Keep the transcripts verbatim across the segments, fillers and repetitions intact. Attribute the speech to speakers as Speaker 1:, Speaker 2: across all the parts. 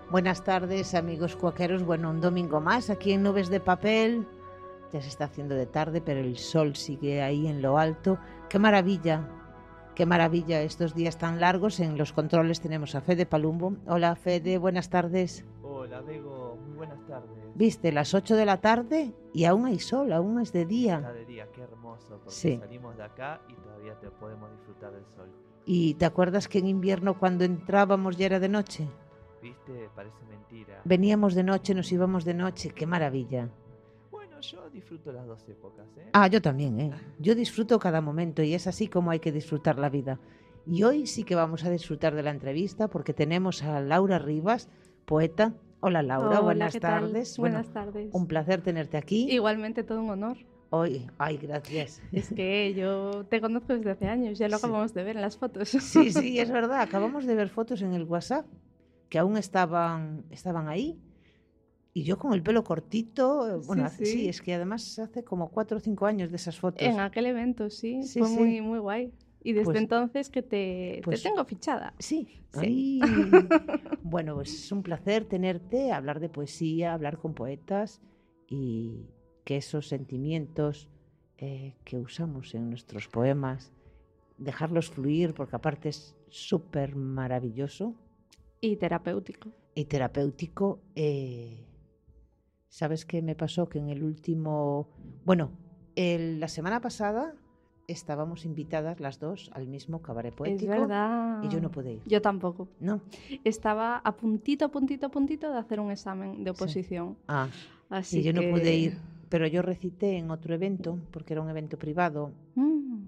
Speaker 1: Buenas tardes, amigos cuaqueros. Bueno, un domingo más aquí en Nubes de Papel. Ya se está haciendo de tarde, pero el sol sigue ahí en lo alto. ¡Qué maravilla! ¡Qué maravilla estos días tan largos! En los controles tenemos a Fede Palumbo. Hola, Fede, buenas tardes.
Speaker 2: Hola, Bego, muy buenas tardes.
Speaker 1: ¿Viste? Las ocho de la tarde y aún hay sol, aún es de día.
Speaker 2: Está de día, qué hermoso, porque
Speaker 1: Sí.
Speaker 2: salimos de acá y todavía te podemos disfrutar del sol.
Speaker 1: ¿Y te acuerdas que en invierno cuando entrábamos ya era de noche?
Speaker 2: ¿Viste? Parece mentira.
Speaker 1: Veníamos de noche, nos íbamos de noche. ¡Qué maravilla!
Speaker 2: Bueno, yo disfruto las dos épocas, ¿eh?
Speaker 1: Ah, yo también, ¿eh? Yo disfruto cada momento y es así como hay que disfrutar la vida. Y hoy sí que vamos a disfrutar de la entrevista porque tenemos a Laura Rivas, poeta. Hola, Laura,
Speaker 3: Hola,
Speaker 1: buenas
Speaker 3: ¿qué tal?
Speaker 1: tardes.
Speaker 3: Buenas
Speaker 1: Bueno,
Speaker 3: tardes.
Speaker 1: un placer tenerte aquí.
Speaker 3: Igualmente, todo un honor.
Speaker 1: Hoy, ay, gracias.
Speaker 3: Es que yo te conozco desde hace años, ya lo
Speaker 1: Sí.
Speaker 3: acabamos de ver en las fotos.
Speaker 1: Sí, sí, es verdad. Acabamos de ver fotos en el WhatsApp que aún estaban, estaban ahí. Y yo con el pelo cortito, bueno,
Speaker 3: Sí,
Speaker 1: hace-
Speaker 3: sí.
Speaker 1: sí, es que además hace como cuatro o cinco años de esas fotos.
Speaker 3: En aquel evento, sí,
Speaker 1: Sí,
Speaker 3: fue
Speaker 1: sí.
Speaker 3: muy, muy guay. Y desde
Speaker 1: Pues-
Speaker 3: entonces que te,
Speaker 1: pues-
Speaker 3: te tengo fichada.
Speaker 1: Sí.
Speaker 3: Sí.
Speaker 1: Ay. Bueno, pues es un placer tenerte, hablar de poesía, hablar con poetas y que esos sentimientos eh, que usamos en nuestros poemas, dejarlos fluir, porque aparte es súper maravilloso
Speaker 3: Y terapéutico.
Speaker 1: y terapéutico. eh, ¿Sabes qué me pasó? Que en el último... Bueno, el- la semana pasada estábamos invitadas las dos al mismo cabaret poético.
Speaker 3: Es verdad.
Speaker 1: Y yo no pude ir.
Speaker 3: Yo tampoco.
Speaker 1: No.
Speaker 3: Estaba a puntito, a puntito, a puntito de hacer un examen de
Speaker 1: Sí.
Speaker 3: oposición.
Speaker 1: Ah,
Speaker 3: Así
Speaker 1: y yo no
Speaker 3: que-
Speaker 1: pude ir. Pero yo recité en otro evento, porque era un evento privado,
Speaker 3: Mm,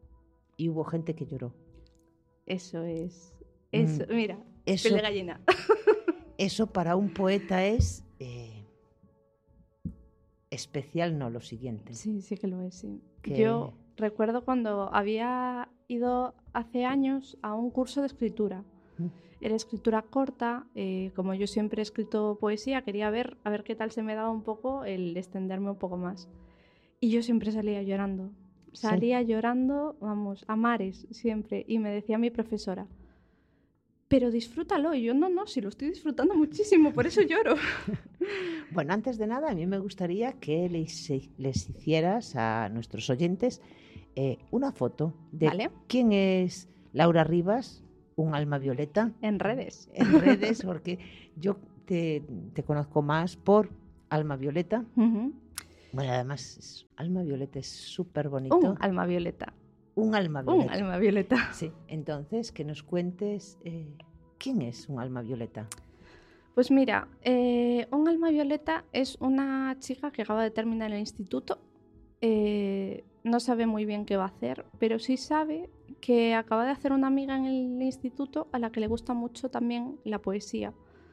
Speaker 1: y hubo gente que lloró.
Speaker 3: eso es... Eso,
Speaker 1: Mm,
Speaker 3: mira,
Speaker 1: Eso,
Speaker 3: piel de gallina.
Speaker 1: eso para un poeta es eh, especial, no, lo siguiente.
Speaker 3: Sí, sí que lo es, sí.
Speaker 1: Que-
Speaker 3: Yo recuerdo cuando había ido hace años a un curso de escritura.
Speaker 1: Mm.
Speaker 3: Era escritura corta, eh, como yo siempre he escrito poesía, quería ver a ver qué tal se me daba un poco el extenderme un poco más. Y yo siempre salía llorando. Salía llorando, vamos, a mares siempre. Y me decía mi profesora, pero disfrútalo. Y yo, no, no, si lo estoy disfrutando muchísimo, por eso lloro.
Speaker 1: Bueno, antes de nada, a mí me gustaría que les, les hicieras a nuestros oyentes eh, una foto de
Speaker 3: Vale.
Speaker 1: quién es Laura Rivas, un alma violeta,
Speaker 3: En redes.
Speaker 1: en redes, porque yo te, te conozco más por Alma Violeta.
Speaker 3: Ujú.
Speaker 1: Bueno, además, es- Alma Violeta es súper bonito.
Speaker 3: Un alma violeta.
Speaker 1: Un alma
Speaker 3: Un
Speaker 1: violeta.
Speaker 3: alma violeta.
Speaker 1: Sí, entonces que nos cuentes eh, quién es un alma violeta.
Speaker 3: Pues mira, eh, un alma violeta es una chica que acaba de terminar el instituto. Eh, no sabe muy bien qué va a hacer, pero sí sabe que acaba de hacer una amiga en el instituto a la que le gusta mucho también la poesía.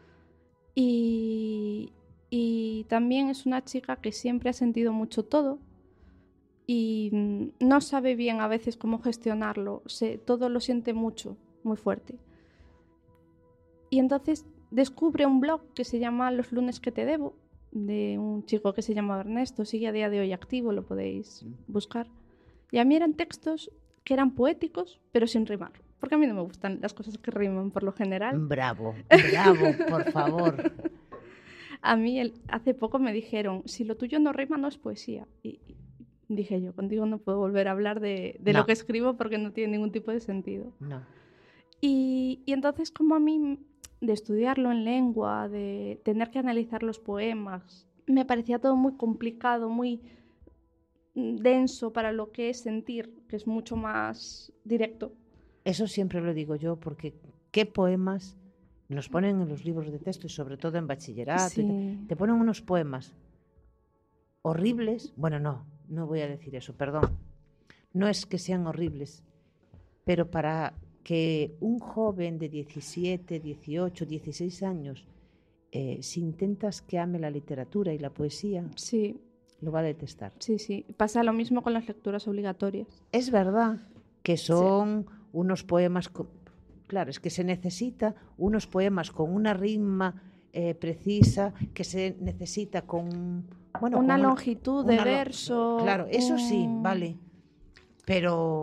Speaker 3: Y, y también es una chica que siempre ha sentido mucho todo y mm, no sabe bien a veces cómo gestionarlo. Se, todo lo siente mucho, muy fuerte. Y entonces descubre un blog que se llama Los lunes que te debo, de un chico que se llama Ernesto, sigue a día de hoy activo, lo podéis buscar. Y a mí eran textos que eran poéticos, pero sin rimar, porque a mí no me gustan las cosas que riman por lo general.
Speaker 1: Bravo, bravo, por favor.
Speaker 3: A mí el- hace poco me dijeron, si lo tuyo no rima, no es poesía. Y, y dije yo, contigo no puedo volver a hablar de, de
Speaker 1: No.
Speaker 3: lo que escribo porque no tiene ningún tipo de sentido.
Speaker 1: No.
Speaker 3: Y, y entonces como a mí, de estudiarlo en lengua, de tener que analizar los poemas, me parecía todo muy complicado, muy mm, denso para lo que es sentir, que es mucho más directo.
Speaker 1: Eso siempre lo digo yo, porque qué poemas nos ponen en los libros de texto y sobre todo en bachillerato. y
Speaker 3: Sí.
Speaker 1: te, te ponen unos poemas horribles. Bueno, no, no voy a decir eso, perdón. No es que sean horribles, pero para que un joven de diecisiete, dieciocho, dieciséis años, eh, si intentas que ame la literatura y la poesía,
Speaker 3: Sí,
Speaker 1: lo va a detestar.
Speaker 3: sí, sí. Pasa lo mismo con las lecturas obligatorias.
Speaker 1: Es verdad que son unos poemas, co- claro, es que se necesita unos poemas con una rima eh, precisa, que se necesita con, bueno,
Speaker 3: una
Speaker 1: con
Speaker 3: longitud de
Speaker 1: una lo-
Speaker 3: verso.
Speaker 1: Claro, eso sí,
Speaker 3: un-
Speaker 1: vale. Pero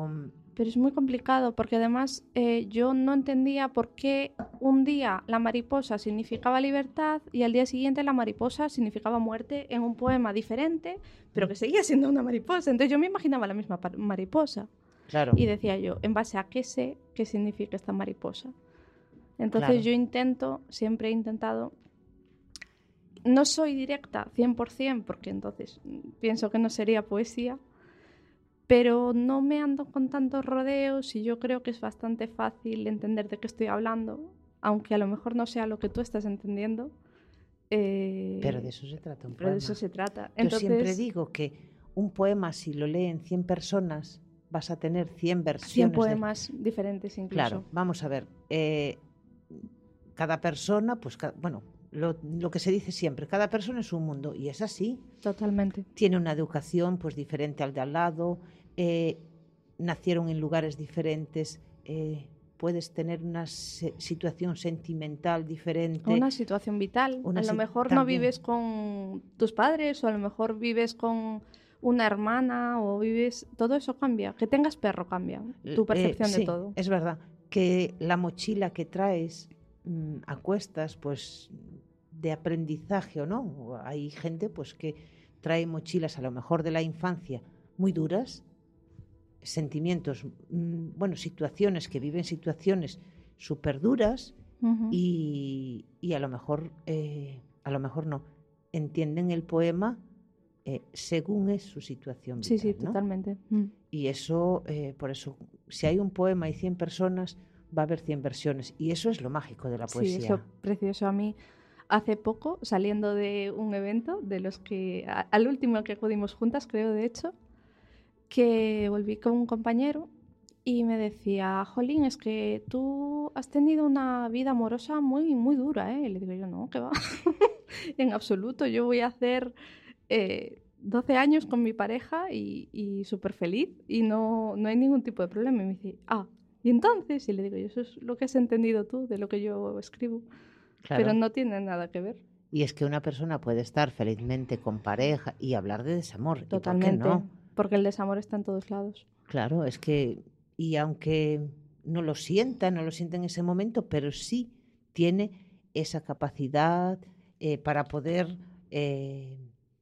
Speaker 3: Pero es muy complicado porque además eh, yo no entendía por qué un día la mariposa significaba libertad y al día siguiente la mariposa significaba muerte en un poema diferente, pero que seguía siendo una mariposa. Entonces yo me imaginaba la misma mariposa.
Speaker 1: Claro.
Speaker 3: Y decía yo, ¿en base a qué sé qué significa esta mariposa? Entonces
Speaker 1: Claro.
Speaker 3: yo intento, siempre he intentado, no soy directa cien por ciento porque entonces pienso que no sería poesía, pero no me ando con tantos rodeos y yo creo que es bastante fácil entender de qué estoy hablando, aunque a lo mejor no sea lo que tú estás entendiendo. Eh,
Speaker 1: pero de eso se trata un
Speaker 3: pero
Speaker 1: poema.
Speaker 3: de eso se trata.
Speaker 1: Yo
Speaker 3: Entonces,
Speaker 1: siempre digo que un poema, si lo leen cien personas, vas a tener cien versiones.
Speaker 3: cien poemas de... diferentes incluso.
Speaker 1: Claro, vamos a ver. Eh, cada persona, pues, cada, bueno, lo, lo que se dice siempre, cada persona es un mundo, y es así.
Speaker 3: Totalmente.
Speaker 1: Tiene una educación pues diferente al de al lado. Eh, nacieron en lugares diferentes, eh, puedes tener una se situación sentimental diferente.
Speaker 3: Una situación vital. Una a lo mejor también. No vives con tus padres o a lo mejor vives con una hermana o vives... Todo eso cambia. Que tengas perro cambia tu percepción
Speaker 1: eh,
Speaker 3: de
Speaker 1: sí,
Speaker 3: todo.
Speaker 1: Es verdad. Que la mochila que traes mmm, a cuestas, pues de aprendizaje o no. Hay gente pues que trae mochilas a lo mejor de la infancia muy duras, sentimientos, mmm, bueno, situaciones, que viven situaciones súper duras uh-huh. y, y a lo mejor, eh, a lo mejor no, entienden el poema eh, según es su situación vital,
Speaker 3: sí, sí,
Speaker 1: ¿no?
Speaker 3: Totalmente. Mm.
Speaker 1: Y eso, eh, por eso, si hay un poema y cien personas, va a haber cien versiones. Y eso es lo mágico de la poesía.
Speaker 3: Sí, eso precioso. A mí, hace poco, saliendo de un evento, de los que, a, al último que acudimos juntas, creo, de hecho, que volví con un compañero y me decía, Jolín, es que tú has tenido una vida amorosa muy, muy dura, ¿eh? Y le digo yo, no, ¿qué va? En absoluto, yo voy a hacer eh, doce años con mi pareja y, y súper feliz y no, no hay ningún tipo de problema. Y me dice, ah, ¿y entonces? Y le digo yo, eso es lo que has entendido tú de lo que yo escribo. Claro. Pero no tiene nada que ver.
Speaker 1: Y es que una persona puede estar felizmente con pareja y hablar de desamor.
Speaker 3: Totalmente.
Speaker 1: ¿Y por qué no?
Speaker 3: Porque el desamor está en todos lados.
Speaker 1: Claro, es que, y aunque no lo sienta, no lo sienta en ese momento, pero sí tiene esa capacidad eh, para poder eh,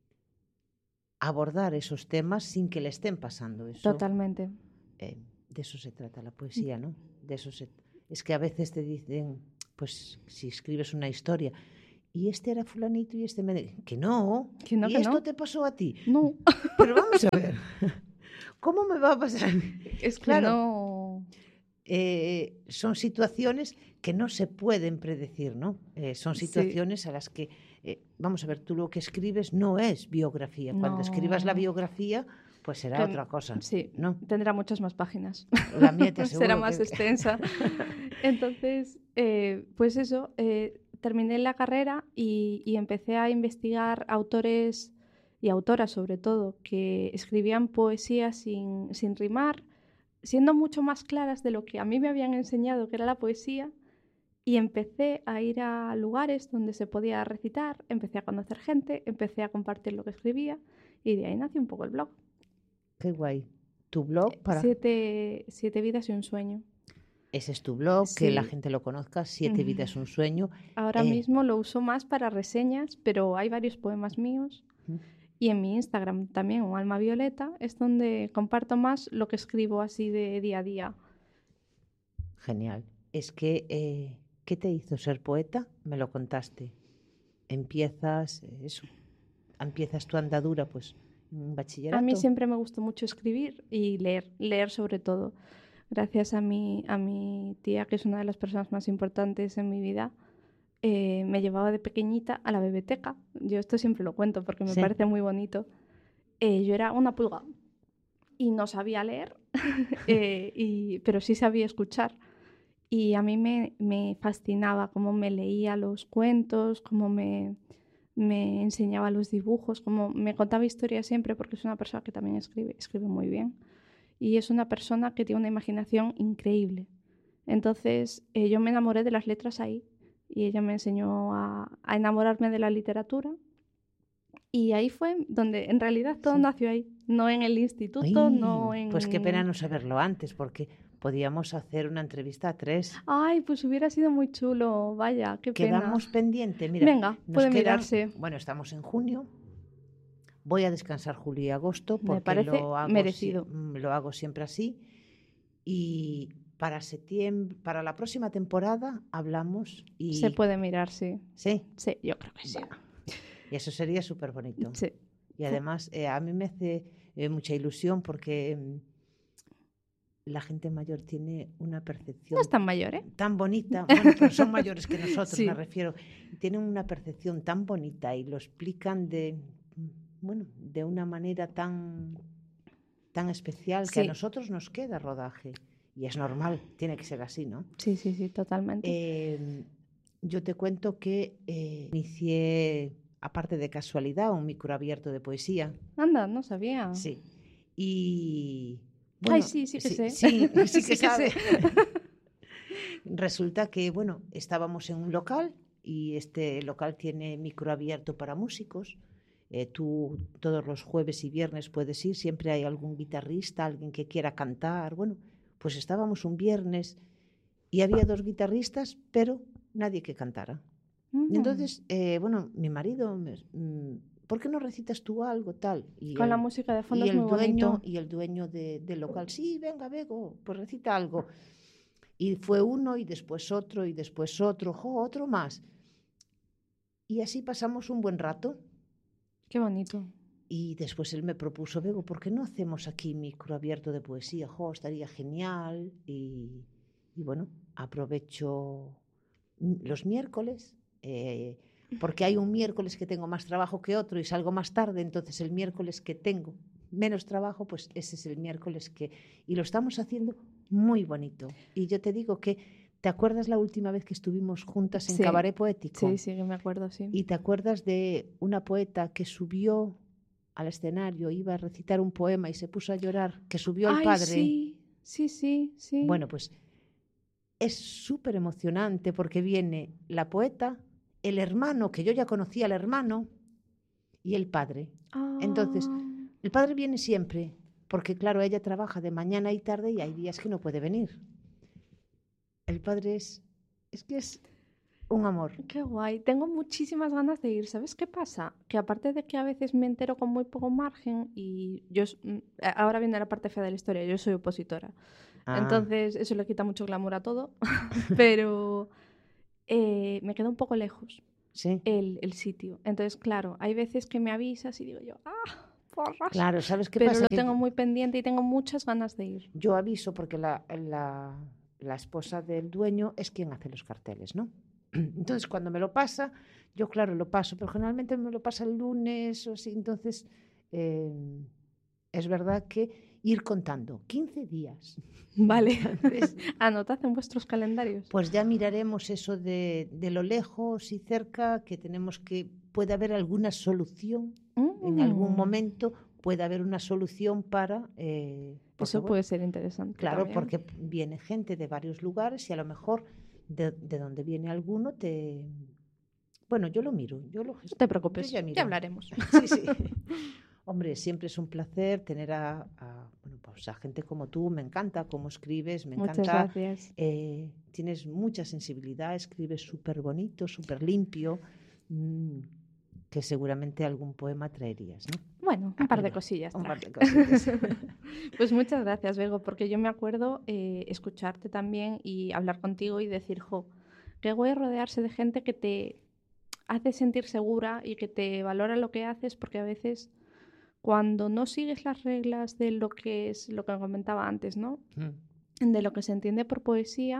Speaker 1: abordar esos temas sin que le estén pasando eso.
Speaker 3: Totalmente.
Speaker 1: Eh, de eso se trata la poesía, ¿no? De eso se... Es que a veces te dicen, pues si escribes una historia, y este era fulanito y este me... Que no,
Speaker 3: que no
Speaker 1: ¿y
Speaker 3: que
Speaker 1: esto
Speaker 3: no?
Speaker 1: te pasó a ti?
Speaker 3: No.
Speaker 1: Pero vamos a ver, ¿cómo me va a pasar?
Speaker 3: Es que
Speaker 1: claro,
Speaker 3: no...
Speaker 1: Eh, son situaciones que no se pueden predecir, ¿no? Eh, son situaciones sí. a las que, eh, vamos a ver, tú lo que escribes no es biografía. No. Cuando escribas la biografía, pues será que, otra cosa.
Speaker 3: Sí,
Speaker 1: ¿no?
Speaker 3: Tendrá muchas más páginas.
Speaker 1: La mía te aseguro
Speaker 3: será más
Speaker 1: que...
Speaker 3: extensa. Entonces, eh, pues eso, eh, terminé la carrera y, y empecé a investigar autores y autoras, sobre todo, que escribían poesía sin, sin rimar, siendo mucho más claras de lo que a mí me habían enseñado que era la poesía, y empecé a ir a lugares donde se podía recitar, empecé a conocer gente, empecé a compartir lo que escribía, y de ahí nació un poco el blog.
Speaker 1: Qué guay. ¿Tu blog? Para...
Speaker 3: Siete, siete vidas y un sueño.
Speaker 1: Ese es tu blog,
Speaker 3: sí.
Speaker 1: Que la gente lo conozca, Siete vidas y un sueño.
Speaker 3: Ahora
Speaker 1: eh...
Speaker 3: mismo lo uso más para reseñas, pero hay varios poemas míos. ¿Mm? Y en mi Instagram también, un alma violeta, es donde comparto más lo que escribo así de día a día.
Speaker 1: Genial. Es que, eh, ¿qué te hizo ser poeta? Me lo contaste. Empiezas, eso, empiezas tu andadura, pues, en bachillerato.
Speaker 3: A mí siempre me gustó mucho escribir y leer, leer sobre todo. Gracias a mi, a mi tía, que es una de las personas más importantes en mi vida, Eh, me llevaba de pequeñita a la biblioteca. Yo esto siempre lo cuento porque me sí. parece muy bonito. Eh, yo era una pulga y no sabía leer, eh, y, pero sí sabía escuchar. Y a mí me, me fascinaba cómo me leía los cuentos, cómo me, me enseñaba los dibujos, cómo me contaba historias siempre, porque es una persona que también escribe, escribe muy bien. Y es una persona que tiene una imaginación increíble. Entonces eh, yo me enamoré de las letras ahí. Y ella me enseñó a, a enamorarme de la literatura y ahí fue donde en realidad todo sí. nació ahí. no en el instituto,
Speaker 1: Ay,
Speaker 3: no en...
Speaker 1: Pues qué pena no saberlo antes, porque podíamos hacer una entrevista a tres.
Speaker 3: Ay, pues hubiera sido muy chulo, vaya, qué pena.
Speaker 1: Quedamos pendiente, mira.
Speaker 3: Venga,
Speaker 1: nos
Speaker 3: puede
Speaker 1: quedan-
Speaker 3: mirarse.
Speaker 1: Bueno, estamos en junio. Voy a descansar julio y agosto
Speaker 3: Me
Speaker 1: porque
Speaker 3: parece
Speaker 1: lo hago,
Speaker 3: merecido.
Speaker 1: sie- mm, lo hago siempre así. Y para septiembre, para la próxima temporada hablamos y
Speaker 3: Se puede mirar, sí.
Speaker 1: sí,
Speaker 3: Sí, yo creo que sí.
Speaker 1: va. Y eso sería súper bonito.
Speaker 3: Sí.
Speaker 1: Y además eh, a mí me hace eh, mucha ilusión porque mm, la gente mayor tiene una percepción
Speaker 3: No es tan mayor, ¿eh?
Speaker 1: tan bonita, bueno, pero son mayores que nosotros,
Speaker 3: Sí.
Speaker 1: me refiero, tienen una percepción tan bonita y lo explican de, bueno, de una manera tan, tan especial que
Speaker 3: Sí.
Speaker 1: a nosotros nos queda rodaje. Y es normal, tiene que ser así, ¿no?
Speaker 3: Sí, sí, sí, totalmente.
Speaker 1: Eh, yo te cuento que eh, inicié, aparte de casualidad, un micro abierto de poesía.
Speaker 3: Anda, no sabía.
Speaker 1: Sí. Y...
Speaker 3: Ay, sí, sí que sé.
Speaker 1: Sí, sí que
Speaker 3: Sí que
Speaker 1: sabe.
Speaker 3: sé.
Speaker 1: Resulta que, bueno, estábamos en un local y este local tiene micro abierto para músicos. Eh, tú todos los jueves y viernes puedes ir, siempre hay algún guitarrista, alguien que quiera cantar. Bueno, pues estábamos un viernes y había dos guitarristas, pero nadie que cantara.
Speaker 3: Mm.
Speaker 1: Y entonces, eh, bueno, mi marido, me- mm, ¿por qué no recitas tú algo tal? Y
Speaker 3: Con la
Speaker 1: el-
Speaker 3: música de fondo
Speaker 1: y
Speaker 3: es
Speaker 1: el
Speaker 3: muy
Speaker 1: dueño
Speaker 3: bonito.
Speaker 1: y el dueño de- del local, sí, venga, Bego, pues recita algo. Y fue uno y después otro y después otro, jo, otro más. Y así pasamos un buen rato.
Speaker 3: Qué bonito.
Speaker 1: Y después él me propuso, Bego, ¿por qué no hacemos aquí micro abierto de poesía? Jo, estaría genial. Y, y bueno, aprovecho los miércoles, eh, porque hay un miércoles que tengo más trabajo que otro y salgo más tarde, entonces el miércoles que tengo menos trabajo, pues ese es el miércoles que... Y lo estamos haciendo muy bonito. Y yo te digo que, ¿te acuerdas la última vez que estuvimos juntas en
Speaker 3: Sí.
Speaker 1: Cabaret Poético?
Speaker 3: Sí, sí, que me acuerdo, sí.
Speaker 1: ¿Y te acuerdas de una poeta que subió al escenario, iba a recitar un poema y se puso a llorar, que subió el
Speaker 3: Ay,
Speaker 1: padre?
Speaker 3: sí, sí, sí, sí.
Speaker 1: Bueno, pues es súper emocionante porque viene la poeta, el hermano, que yo ya conocía al hermano, y el padre.
Speaker 3: Ah,
Speaker 1: Entonces, el padre viene siempre, porque claro, ella trabaja de mañana y tarde y hay días que no puede venir. El padre es, es que es un amor.
Speaker 3: qué guay. Tengo muchísimas ganas de ir. ¿Sabes qué pasa? Que aparte de que a veces me entero con muy poco margen y yo, s- mm, a- ahora viene la parte fea de la historia, yo soy opositora.
Speaker 1: Ah,
Speaker 3: Entonces eso le quita mucho glamour a todo, pero eh, me queda un poco lejos
Speaker 1: sí.
Speaker 3: el, el sitio. Entonces, claro, hay veces que me avisas y digo yo, ah, porras.
Speaker 1: Claro, ¿sabes qué
Speaker 3: Pero
Speaker 1: pasa?
Speaker 3: lo
Speaker 1: Que
Speaker 3: tengo muy pendiente y tengo muchas ganas de ir.
Speaker 1: yo aviso porque la, la, la esposa del dueño es quien hace los carteles, ¿no? Entonces, cuando me lo pasa, yo, claro, lo paso, pero generalmente me lo pasa el lunes o así. Entonces, eh, es verdad que ir contando quince días.
Speaker 3: Vale.
Speaker 1: Entonces,
Speaker 3: Anotad en vuestros calendarios.
Speaker 1: pues ya miraremos eso de, de lo lejos y cerca, que tenemos que, puede haber alguna solución, en algún
Speaker 3: Mm,
Speaker 1: momento puede haber una solución para... eh, porque,
Speaker 3: Eso
Speaker 1: bueno,
Speaker 3: puede ser interesante.
Speaker 1: claro,
Speaker 3: también.
Speaker 1: porque viene gente de varios lugares y a lo mejor de, de donde viene alguno te... Bueno, yo lo miro, yo lo
Speaker 3: No
Speaker 1: gestiono.
Speaker 3: te preocupes,
Speaker 1: yo ya,
Speaker 3: ya,
Speaker 1: miro.
Speaker 3: hablaremos.
Speaker 1: Sí, sí. Hombre, siempre es un placer tener a, a, bueno, pues a gente como tú. Me encanta cómo escribes, me
Speaker 3: Muchas
Speaker 1: encanta.
Speaker 3: gracias.
Speaker 1: eh, tienes mucha sensibilidad, escribes súper bonito, súper limpio, mm, que seguramente algún poema traerías, ¿no?
Speaker 3: Bueno, un par de
Speaker 1: Arriba,
Speaker 3: cosillas.
Speaker 1: un par
Speaker 3: traje.
Speaker 1: de cosillas.
Speaker 3: Pues muchas gracias, Bego, porque yo me acuerdo eh, escucharte también y hablar contigo y decir, jo, qué guay rodearse de gente que te hace sentir segura y que te valora lo que haces, porque a veces cuando no sigues las reglas de lo que es lo que comentaba antes, ¿no?
Speaker 1: Mm.
Speaker 3: De lo que se entiende por poesía,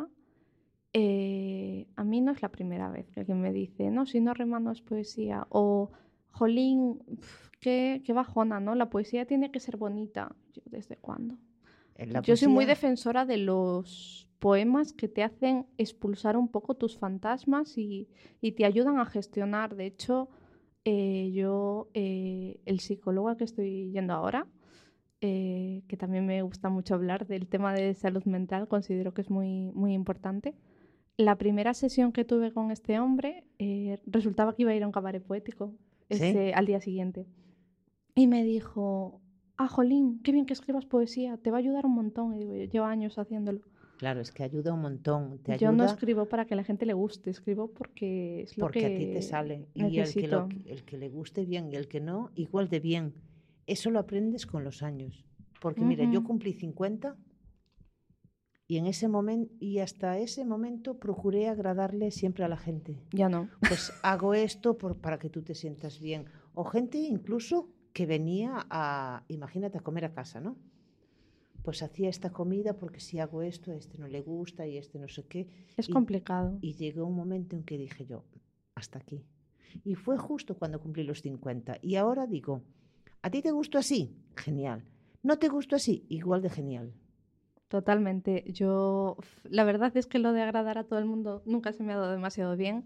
Speaker 3: eh, a mí no es la primera vez que alguien me dice, no, si no rima no es poesía, o jolín, pf, qué, qué bajona, ¿no? La poesía tiene que ser bonita. Yo, ¿desde cuándo?
Speaker 1: En la
Speaker 3: Yo soy muy
Speaker 1: poesía-
Speaker 3: defensora de los poemas que te hacen expulsar un poco tus fantasmas y, y te ayudan a gestionar. De hecho, eh, yo, eh, el psicólogo al que estoy yendo ahora, eh, que también me gusta mucho hablar del tema de salud mental, considero que es muy, muy importante. La primera sesión que tuve con este hombre eh, resultaba que iba a ir a un cabaret poético
Speaker 1: ¿Sí?
Speaker 3: ese, al día siguiente. Y me dijo, ah, jolín, qué bien que escribas poesía, te va a ayudar un montón. Y digo, yo llevo años haciéndolo.
Speaker 1: Claro, es que ayuda un montón. Te
Speaker 3: Yo no
Speaker 1: ayuda
Speaker 3: escribo para que a la gente le guste, escribo porque es lo
Speaker 1: porque a ti te
Speaker 3: que
Speaker 1: sale. Y el que, lo,
Speaker 3: necesito.
Speaker 1: el que le guste bien y el que no, igual de bien. Eso lo aprendes con los años. Porque mira, yo
Speaker 3: Ujú.
Speaker 1: cumplí cincuenta y en ese momento, y hasta ese momento procuré agradarle siempre a la gente.
Speaker 3: Ya no.
Speaker 1: Pues hago esto por, para que tú te sientas bien. O gente incluso que venía a, imagínate, a comer a casa, ¿no? Pues hacía esta comida porque si hago esto, a este no le gusta y este no sé qué.
Speaker 3: Es
Speaker 1: Y,
Speaker 3: complicado.
Speaker 1: y llegó un momento en que dije yo, hasta aquí. Y fue justo cuando cumplí los cincuenta. Y ahora digo, ¿a ti te gustó así? Genial. ¿No te gustó así? Igual de genial.
Speaker 3: Totalmente. Yo, f- la verdad es que lo de agradar a todo el mundo nunca se me ha dado demasiado bien.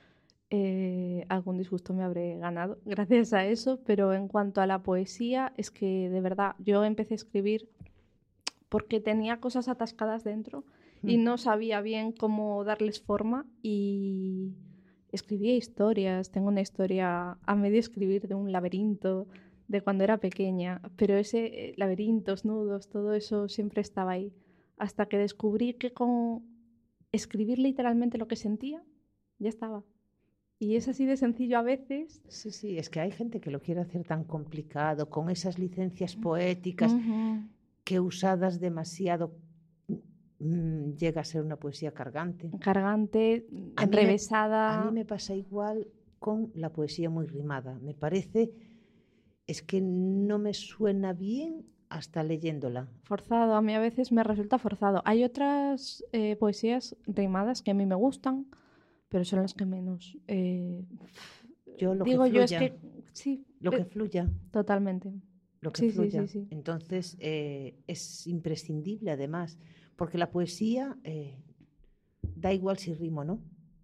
Speaker 3: Eh, algún disgusto me habré ganado gracias a eso, pero en cuanto a la poesía, es que de verdad yo empecé a escribir porque tenía cosas atascadas dentro y
Speaker 1: Mm.
Speaker 3: no sabía bien cómo darles forma y escribía historias. Tengo una historia a medio escribir de un laberinto de cuando era pequeña, pero ese eh, laberintos, nudos, todo eso siempre estaba ahí. Hasta que descubrí que con escribir literalmente lo que sentía, ya estaba. Y es así de sencillo a veces.
Speaker 1: Sí, sí, es que hay gente que lo quiere hacer tan complicado, con esas licencias poéticas
Speaker 3: Ujú.
Speaker 1: que usadas demasiado mm, llega a ser una poesía cargante.
Speaker 3: Cargante,
Speaker 1: A mí, me, a mí
Speaker 3: enrevesada,
Speaker 1: me pasa igual con la poesía muy rimada. Me parece, es que no me suena bien hasta leyéndola.
Speaker 3: forzado. A mí a veces me resulta forzado. Hay otras eh, poesías rimadas que a mí me gustan, pero son las que menos. Eh,
Speaker 1: Yo lo que
Speaker 3: digo yo, es
Speaker 1: fluya,
Speaker 3: que sí,
Speaker 1: lo que
Speaker 3: eh,
Speaker 1: fluya,
Speaker 3: totalmente.
Speaker 1: lo que
Speaker 3: Sí, sí, sí,
Speaker 1: fluya.
Speaker 3: sí.
Speaker 1: Entonces eh, es imprescindible además, porque la poesía eh, da igual si rimo o no.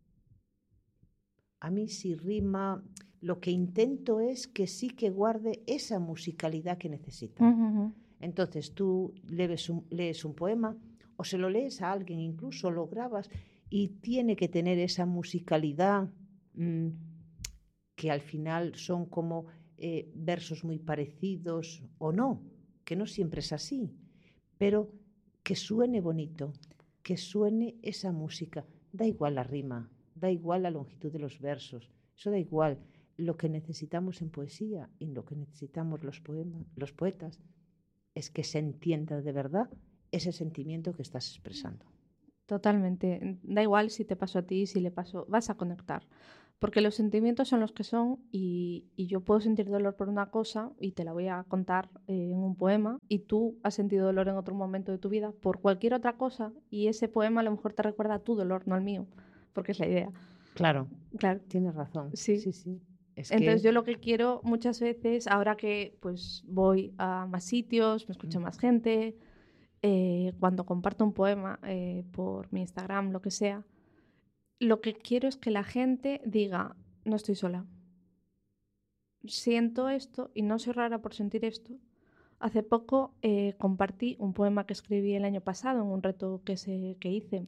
Speaker 1: A mí si rima, lo que intento es que sí que guarde esa musicalidad que necesita.
Speaker 3: Ujú, ujú.
Speaker 1: Entonces tú lees un, lees un poema o se lo lees a alguien, incluso lo grabas y tiene que tener esa musicalidad mmm, que al final son como eh, versos muy parecidos o no, que no siempre es así, pero que suene bonito, que suene esa música. Da igual la rima, da igual la longitud de los versos, eso da igual. Lo que necesitamos en poesía y lo que necesitamos los, poemas, los poetas es que se entienda de verdad ese sentimiento que estás expresando.
Speaker 3: Totalmente. Da igual si te pasó a ti, si le pasó, vas a conectar. Porque los sentimientos son los que son y, y yo puedo sentir dolor por una cosa y te la voy a contar eh, en un poema y tú has sentido dolor en otro momento de tu vida por cualquier otra cosa y ese poema a lo mejor te recuerda a tu dolor, no al mío, porque es la idea.
Speaker 1: Claro,
Speaker 3: Claro,
Speaker 1: tienes razón.
Speaker 3: sí.
Speaker 1: Sí, sí. Es
Speaker 3: Entonces
Speaker 1: que
Speaker 3: yo lo que quiero muchas veces, ahora que pues voy a más sitios, me escucha más gente, eh, cuando comparto un poema eh, por mi Instagram, lo que sea, lo que quiero es que la gente diga, no estoy sola. Siento esto y no soy rara por sentir esto. Hace poco eh, compartí un poema que escribí el año pasado en un reto que, se, que hice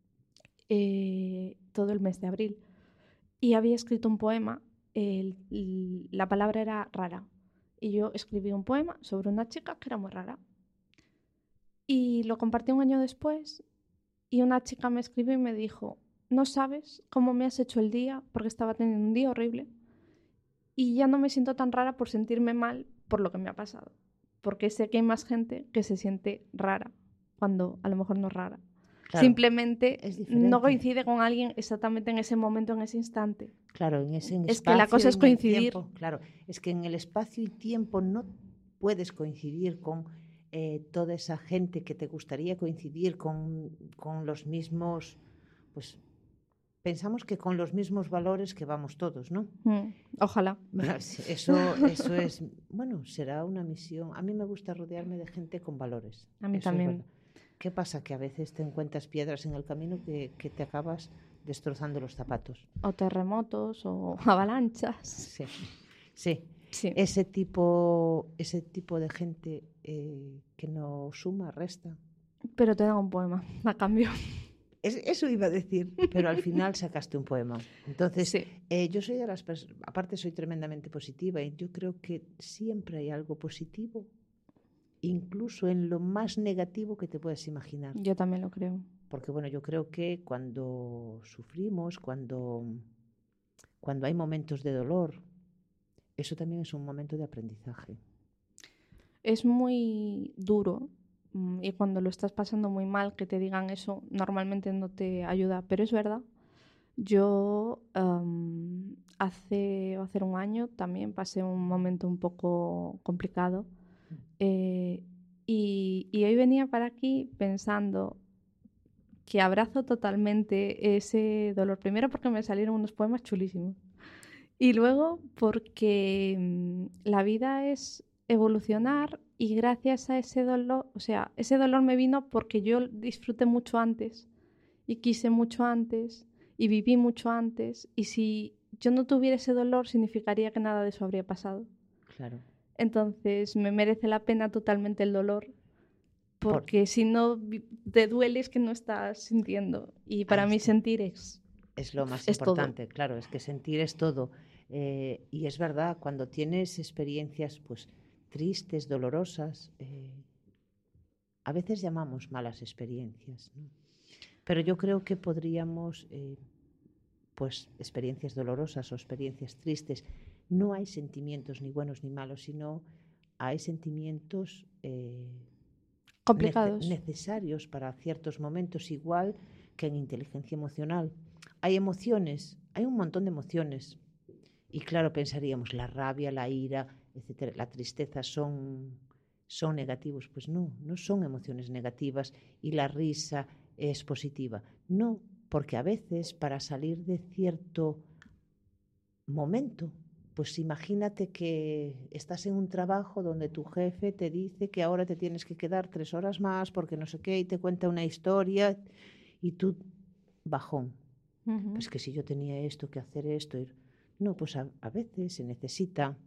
Speaker 3: eh, todo el mes de abril. Y había escrito un poema, el, el, la palabra era rara. Y yo escribí un poema sobre una chica que era muy rara. Y lo compartí un año después y una chica me escribió y me dijo, no sabes cómo me has hecho el día porque estaba teniendo un día horrible y ya no me siento tan rara por sentirme mal por lo que me ha pasado. Porque sé que hay más gente que se siente rara cuando a lo mejor no es rara.
Speaker 1: claro,
Speaker 3: Simplemente
Speaker 1: es
Speaker 3: no
Speaker 1: diferente.
Speaker 3: coincide con alguien exactamente en ese momento, en ese instante.
Speaker 1: Claro, en ese en
Speaker 3: Es
Speaker 1: espacio,
Speaker 3: que la cosa es
Speaker 1: en el
Speaker 3: coincidir.
Speaker 1: tiempo. Claro, es que en el espacio y tiempo no puedes coincidir con eh, toda esa gente que te gustaría coincidir con, con los mismos, pues pensamos que con los mismos valores que vamos todos, ¿no?
Speaker 3: Mm, ojalá.
Speaker 1: Eso, eso es, bueno, será una misión. A mí me gusta rodearme de gente con valores.
Speaker 3: A mí
Speaker 1: Eso
Speaker 3: también.
Speaker 1: es verdad. ¿Qué pasa? Que a veces te encuentras piedras en el camino que, que te acabas destrozando los zapatos.
Speaker 3: O terremotos o avalanchas.
Speaker 1: Sí, sí.
Speaker 3: Sí.
Speaker 1: Ese tipo, ese tipo de gente eh, que no suma, resta.
Speaker 3: Pero te dan un poema a cambio.
Speaker 1: Es, eso iba a decir, pero al final sacaste un poema. Entonces,
Speaker 3: Sí.
Speaker 1: eh, yo soy de las personas, aparte soy tremendamente positiva y yo creo que siempre hay algo positivo incluso en lo más negativo que te puedes imaginar.
Speaker 3: Yo también lo creo.
Speaker 1: Porque bueno, yo creo que cuando sufrimos, cuando, cuando hay momentos de dolor, eso también es un momento de aprendizaje.
Speaker 3: Es muy duro mm, y cuando lo estás pasando muy mal, que te digan eso, normalmente no te ayuda, pero es verdad. Yo um, hace, hace un año también pasé un momento un poco complicado eh, y, y hoy venía para aquí pensando que abrazo totalmente ese dolor. Primero porque me salieron unos poemas chulísimos y luego porque mm, la vida es evolucionar y gracias a ese dolor, o sea, ese dolor me vino porque yo disfruté mucho antes y quise mucho antes y viví mucho antes y si yo no tuviera ese dolor significaría que nada de eso habría pasado.
Speaker 1: Claro.
Speaker 3: Entonces me merece la pena totalmente el dolor porque
Speaker 1: Por...
Speaker 3: si no te duele es que no estás sintiendo y para
Speaker 1: Ahí
Speaker 3: mí
Speaker 1: está.
Speaker 3: sentir es
Speaker 1: Es lo más
Speaker 3: es
Speaker 1: importante,
Speaker 3: todo.
Speaker 1: claro, es que sentir es todo. Eh, y es verdad, cuando tienes experiencias pues tristes, dolorosas, eh, a veces llamamos malas experiencias, ¿no? Pero yo creo que podríamos, eh, pues experiencias dolorosas o experiencias tristes, no hay sentimientos ni buenos ni malos, sino hay sentimientos eh, nece
Speaker 3: Complicados.
Speaker 1: necesarios para ciertos momentos, igual que en inteligencia emocional. Hay emociones, hay un montón de emociones. Y claro, pensaríamos, la rabia, la ira, etcétera, la tristeza son, son negativos. Pues no, no son emociones negativas y la risa es positiva. No, porque a veces para salir de cierto momento, pues imagínate que estás en un trabajo donde tu jefe te dice que ahora te tienes que quedar tres horas más porque no sé qué y te cuenta una historia y tú, bajón.
Speaker 3: Uh-huh.
Speaker 1: Pues que si yo tenía esto, que hacer esto. No, pues a, a veces se necesita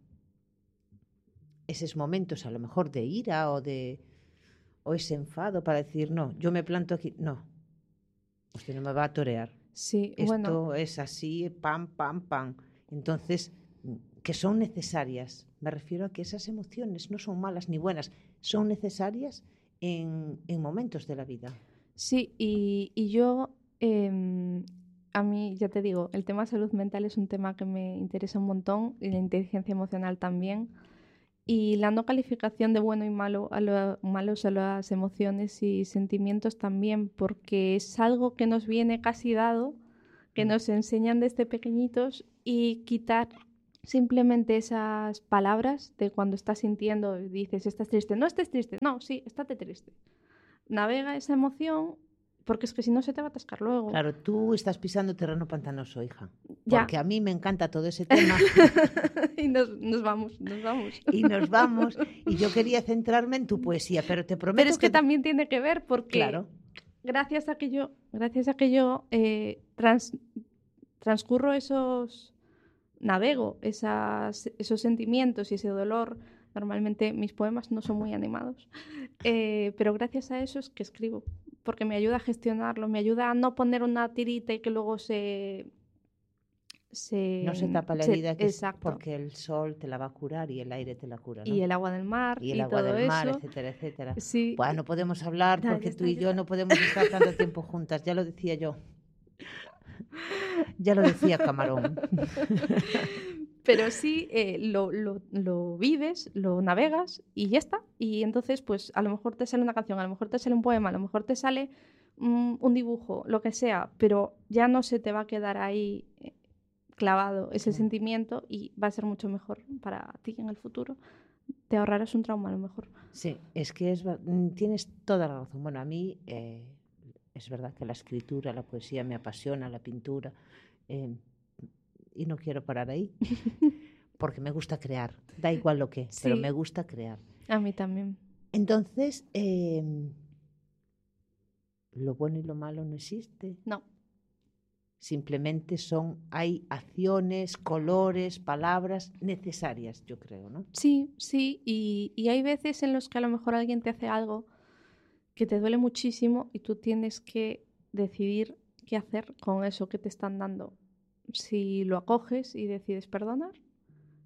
Speaker 1: esos momentos a lo mejor de ira o de o ese enfado para decir, no, yo me planto aquí. No, usted no me va a torear.
Speaker 3: Sí,
Speaker 1: Esto
Speaker 3: bueno,
Speaker 1: es así, pam, pam, pam. Entonces, que son necesarias. Me refiero a que esas emociones no son malas ni buenas, son necesarias en, en momentos de la vida.
Speaker 3: sí, y, y yo, eh, a mí, ya te digo, el tema salud mental es un tema que me interesa un montón y la inteligencia emocional también. Y la no calificación de bueno y malo a lo, malos a las emociones y sentimientos también, porque es algo que nos viene casi dado, que nos enseñan desde pequeñitos y quitar simplemente esas palabras de cuando estás sintiendo, dices, estás triste, no estés triste, no, sí, estate triste. Navega esa emoción porque es que si no se te va a atascar luego.
Speaker 1: Claro, tú estás pisando terreno pantanoso, hija.
Speaker 3: Ya.
Speaker 1: Porque a mí me encanta todo ese tema.
Speaker 3: y nos, nos vamos, nos vamos.
Speaker 1: Y nos vamos. Y yo quería centrarme en tu poesía, pero te prometo
Speaker 3: Pero es que, que también tiene que ver porque
Speaker 1: claro.
Speaker 3: gracias a que yo, gracias a que yo eh, trans, transcurro esos, navego esas, esos sentimientos y ese dolor. Normalmente mis poemas no son muy animados, eh, pero gracias a eso es que escribo, porque me ayuda a gestionarlo, me ayuda a no poner una tirita y que luego se... se
Speaker 1: no se tapa la
Speaker 3: se,
Speaker 1: herida que
Speaker 3: exacto.
Speaker 1: Es porque el sol te la va a curar y el aire te la cura, ¿no?
Speaker 3: Y el agua del mar
Speaker 1: y el
Speaker 3: y
Speaker 1: agua
Speaker 3: todo
Speaker 1: del mar,
Speaker 3: eso.
Speaker 1: etcétera, etcétera.
Speaker 3: Sí.
Speaker 1: Bueno, no podemos hablar
Speaker 3: Dale,
Speaker 1: porque
Speaker 3: está,
Speaker 1: tú y yo
Speaker 3: está.
Speaker 1: no podemos estar tanto tiempo juntas, ya lo decía yo. Ya lo decía Camarón.
Speaker 3: Pero sí, eh, lo, lo, lo vives, lo navegas y ya está. Y entonces, pues a lo mejor te sale una canción, a lo mejor te sale un poema, a lo mejor te sale mm, un dibujo, lo que sea, pero ya no se te va a quedar ahí eh, clavado ese
Speaker 1: Claro.
Speaker 3: sentimiento y va a ser mucho mejor para ti en el futuro. Te ahorrarás un trauma a lo mejor.
Speaker 1: Sí, es que es, tienes toda la razón. Bueno, a mí eh, es verdad que la escritura, la poesía me apasiona, la pintura, eh, y no quiero parar ahí, porque me gusta crear. Da igual lo que,
Speaker 3: Sí.
Speaker 1: pero me gusta crear.
Speaker 3: A mí también.
Speaker 1: Entonces, eh, lo bueno y lo malo no existe.
Speaker 3: No.
Speaker 1: Simplemente son, hay acciones, colores, palabras necesarias, yo creo, ¿no?
Speaker 3: Sí, sí, y, y hay veces en los que a lo mejor alguien te hace algo que te duele muchísimo y tú tienes que decidir qué hacer con eso que te están dando. Si lo acoges y decides perdonar,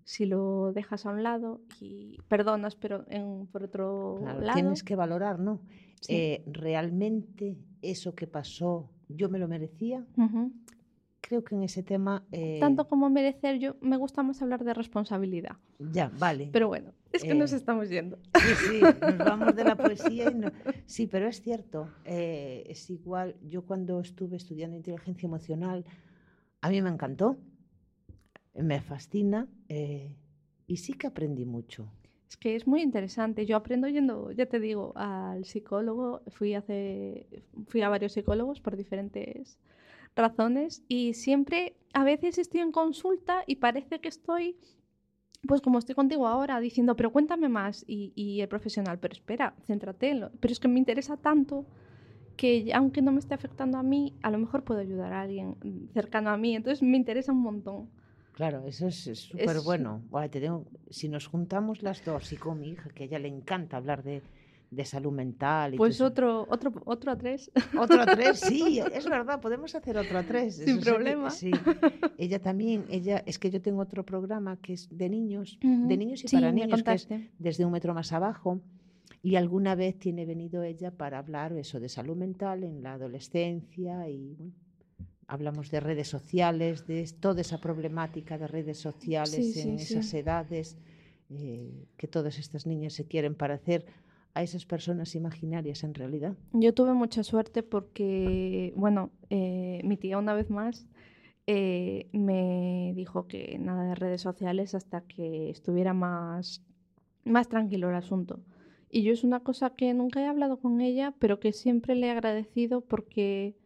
Speaker 3: si lo dejas a un lado y perdonas, pero en, por otro
Speaker 1: Claro,
Speaker 3: lado...
Speaker 1: tienes que valorar, ¿no?
Speaker 3: Sí.
Speaker 1: Eh, realmente eso que pasó, ¿yo me lo merecía?
Speaker 3: Ujú.
Speaker 1: Creo que en ese tema... eh,
Speaker 3: Tanto como merecer, yo me gusta más hablar de responsabilidad.
Speaker 1: Ya, vale.
Speaker 3: Pero bueno, es que nos
Speaker 1: Eh,
Speaker 3: estamos yendo.
Speaker 1: Sí, sí, nos vamos de la poesía y no... Sí, pero es cierto, eh, es igual, yo cuando estuve estudiando inteligencia emocional, a mí me encantó, me fascina eh, y sí que aprendí mucho.
Speaker 3: Es que es muy interesante. Yo aprendo yendo, ya te digo, al psicólogo. Fui, hace, fui a varios psicólogos por diferentes razones y siempre, a veces estoy en consulta y parece que estoy, pues como estoy contigo ahora, diciendo, pero cuéntame más. Y, y el profesional, pero espera, céntrate en lo... Pero es que me interesa tanto que aunque no me esté afectando a mí, a lo mejor puedo ayudar a alguien cercano a mí. Entonces me interesa un montón.
Speaker 1: Claro, eso es súper
Speaker 3: Es-
Speaker 1: bueno. Bueno, te digo, si nos juntamos las dos y con mi hija, que a ella le encanta hablar de, de salud mental y
Speaker 3: Pues
Speaker 1: todo eso.
Speaker 3: otro, otro, otro a tres.
Speaker 1: Otro a tres, sí, es verdad, podemos hacer otro a tres.
Speaker 3: Sin
Speaker 1: Eso sé que-
Speaker 3: problema.
Speaker 1: sí, ella también, ella, es que yo tengo otro programa que es de niños,
Speaker 3: Ujú.
Speaker 1: de niños y
Speaker 3: Sí,
Speaker 1: para
Speaker 3: me
Speaker 1: niños, que es
Speaker 3: contaste.
Speaker 1: desde un metro más abajo. Y alguna vez tiene venido ella para hablar eso de salud mental en la adolescencia y bueno, hablamos de redes sociales, de toda esa problemática de redes sociales
Speaker 3: Sí,
Speaker 1: en
Speaker 3: sí,
Speaker 1: esas
Speaker 3: sí.
Speaker 1: edades, eh, que todas estas niñas se quieren parecer a esas personas imaginarias en realidad.
Speaker 3: Yo tuve mucha suerte porque, bueno, eh, mi tía una vez más eh, me dijo que nada de redes sociales hasta que estuviera más, más tranquilo el asunto. Y yo es una cosa que nunca he hablado con ella, pero que siempre le he agradecido porque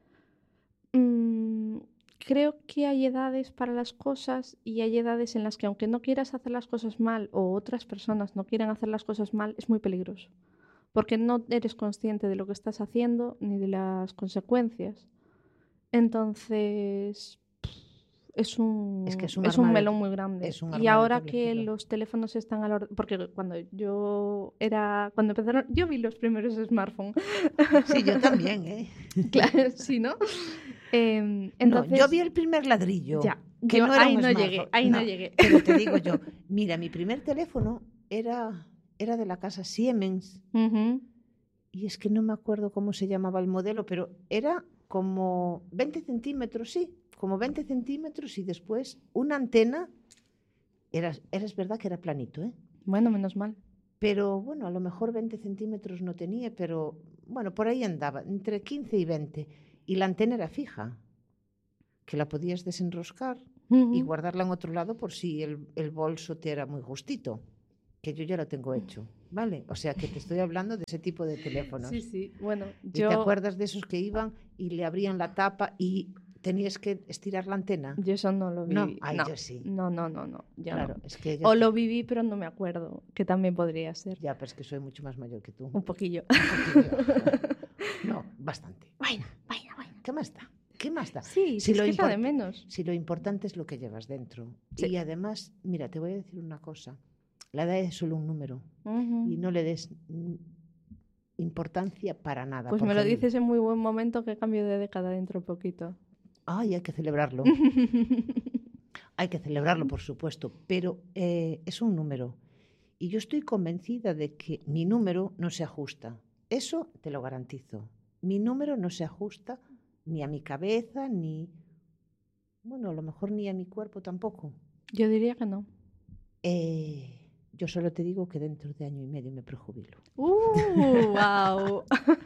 Speaker 3: mm, creo que hay edades para las cosas y hay edades en las que aunque no quieras hacer las cosas mal o otras personas no quieren hacer las cosas mal, es muy peligroso. Porque no eres consciente de lo que estás haciendo ni de las consecuencias. Entonces, es un,
Speaker 1: Es que es un
Speaker 3: es un
Speaker 1: arma de
Speaker 3: melón
Speaker 1: do-
Speaker 3: muy grande.
Speaker 1: es un
Speaker 3: Y
Speaker 1: arma de
Speaker 3: ahora
Speaker 1: doble
Speaker 3: que
Speaker 1: filo.
Speaker 3: los teléfonos están al orden, porque cuando yo era, cuando empezaron, yo vi los primeros smartphones.
Speaker 1: Sí, yo también, ¿eh?
Speaker 3: Claro, sí, ¿no? Em, entonces,
Speaker 1: No, yo vi el primer ladrillo,
Speaker 3: ya,
Speaker 1: que
Speaker 3: yo
Speaker 1: no era
Speaker 3: ahí
Speaker 1: un
Speaker 3: no
Speaker 1: smartphone.
Speaker 3: llegué, ahí no llegué.
Speaker 1: Pero te digo yo, mira, mi primer teléfono era, era de la casa Siemens
Speaker 3: Ujú.
Speaker 1: y es que no me acuerdo cómo se llamaba el modelo, pero era como veinte centímetros, sí, como veinte centímetros y después una antena, era, era es verdad que era planito, ¿eh?
Speaker 3: Bueno, menos mal.
Speaker 1: Pero bueno, a lo mejor veinte centímetros no tenía, pero bueno, por ahí andaba, entre quince y veinte. Y la antena era fija, que la podías desenroscar y
Speaker 3: Ujú.
Speaker 1: guardarla en otro lado por si el, el bolso te era muy justito, que yo ya lo tengo hecho, ¿vale? O sea, que te estoy hablando de ese tipo de teléfonos.
Speaker 3: Sí, sí. Bueno,
Speaker 1: ¿Y te
Speaker 3: yo,
Speaker 1: acuerdas de esos que iban y le abrían la tapa y tenías que estirar la antena?
Speaker 3: yo eso no lo
Speaker 1: No,
Speaker 3: viví.
Speaker 1: ay,
Speaker 3: No,
Speaker 1: yo sí.
Speaker 3: no, no, no, no. Yo
Speaker 1: Claro,
Speaker 3: no.
Speaker 1: es que yo
Speaker 3: O
Speaker 1: te-
Speaker 3: lo viví, pero no me acuerdo, que también podría ser.
Speaker 1: Ya, pero es que soy mucho más mayor que tú.
Speaker 3: Un poquillo.
Speaker 1: Un poquillo. No, bastante.
Speaker 3: Bueno, bueno, bueno.
Speaker 1: ¿Qué más da? ¿Qué más da?
Speaker 3: Sí,
Speaker 1: Si
Speaker 3: es
Speaker 1: lo
Speaker 3: que es lo de
Speaker 1: import-
Speaker 3: menos.
Speaker 1: Si lo importante es lo que llevas dentro.
Speaker 3: Sí.
Speaker 1: Y además, mira, te voy a decir una cosa. La edad es solo un número
Speaker 3: Ujú.
Speaker 1: y no le des mm, importancia para nada.
Speaker 3: Pues me
Speaker 1: porque
Speaker 3: lo
Speaker 1: el-
Speaker 3: dices en muy buen momento que cambio de década dentro de poquito.
Speaker 1: Ay, hay que celebrarlo. Hay que celebrarlo, por supuesto, pero eh, es un número. Y yo estoy convencida de que mi número no se ajusta. Eso te lo garantizo. Mi número no se ajusta ni a mi cabeza, ni, bueno, a lo mejor ni a mi cuerpo tampoco.
Speaker 3: Yo diría que no.
Speaker 1: Eh, yo solo te digo que dentro de año y medio me prejubilo.
Speaker 3: ¡Uh! ¡Wow!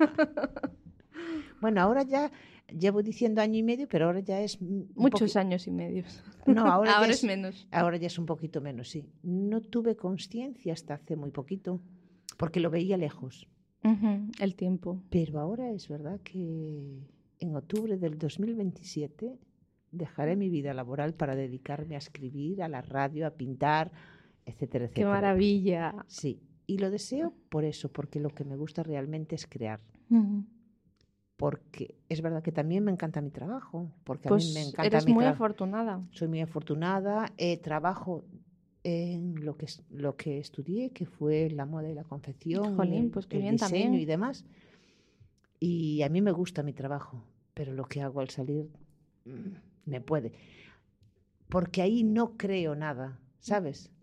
Speaker 1: Bueno, ahora ya llevo diciendo año y medio, pero ahora ya es... un
Speaker 3: Muchos
Speaker 1: poqui-
Speaker 3: años y medios.
Speaker 1: No, ahora,
Speaker 3: Ahora
Speaker 1: ya
Speaker 3: es menos.
Speaker 1: Ahora ya es un poquito menos, sí. No tuve conciencia hasta hace muy poquito, porque lo veía lejos.
Speaker 3: Ujú, el tiempo.
Speaker 1: Pero ahora es verdad que en octubre del dos mil veintisiete dejaré mi vida laboral para dedicarme a escribir, a la radio, a pintar, etcétera, etcétera.
Speaker 3: ¡Qué maravilla!
Speaker 1: Sí, y lo deseo por eso, porque lo que me gusta realmente es crear.
Speaker 3: Ujú.
Speaker 1: Porque es verdad que también me encanta mi trabajo, porque a
Speaker 3: Pues
Speaker 1: mí me encanta
Speaker 3: eres
Speaker 1: mi
Speaker 3: muy
Speaker 1: trabajo.
Speaker 3: afortunada.
Speaker 1: Soy muy afortunada, eh, trabajo en lo que, es- lo que estudié, que fue la moda y la confección,
Speaker 3: Jolín,
Speaker 1: el,
Speaker 3: pues qué
Speaker 1: el
Speaker 3: bien
Speaker 1: diseño
Speaker 3: también.
Speaker 1: y demás. Y a mí me gusta mi trabajo, pero lo que hago al salir mm, me puede. Porque ahí no creo nada, ¿sabes?